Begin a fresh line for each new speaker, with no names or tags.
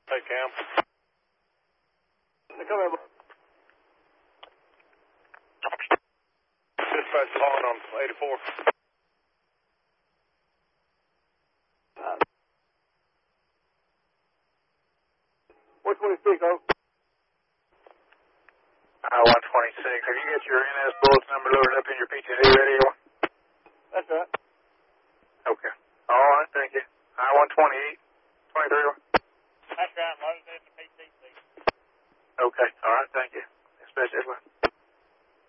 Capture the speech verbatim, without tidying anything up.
Hey, Cam. Come here, bro. Dispatch calling on eighty-four. Uh, one twenty-six, oh.
Uh, one twenty-six. Have you got your N S bulletin number loaded up in your P T Z radio?
That's right.